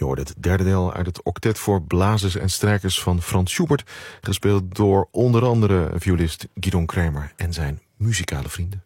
Je hoorde het derde deel uit het octet voor blazers en strijkers van Franz Schubert, gespeeld door onder andere violist Gidon Kremer en zijn muzikale vrienden.